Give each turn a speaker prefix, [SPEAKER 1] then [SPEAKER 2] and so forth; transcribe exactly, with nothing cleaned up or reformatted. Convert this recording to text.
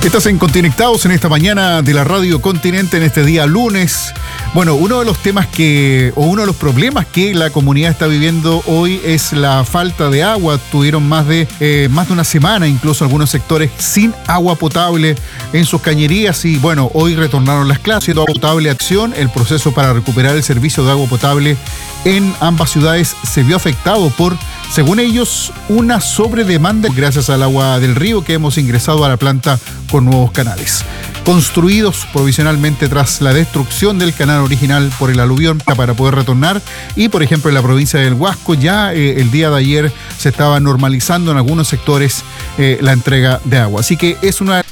[SPEAKER 1] Estás en Continectados en esta mañana de la Radio Continente, en este día lunes. Bueno, uno de los temas que, o uno de los problemas que la comunidad está viviendo hoy es la falta de agua. Tuvieron más de, eh, más de una semana, incluso algunos sectores, sin agua potable en sus cañerías. Y bueno, hoy retornaron las clases. Agua potable acción, el proceso para recuperar el servicio de agua potable en ambas ciudades se vio afectado por, según ellos, una sobredemanda gracias al agua del río que hemos ingresado a la planta con nuevos canales, construidos provisionalmente tras la destrucción del canal original por el aluvión para poder retornar. Y por ejemplo en la provincia del Huasco ya eh, el día de ayer se estaba normalizando en algunos sectores eh, la entrega de agua. Así que es una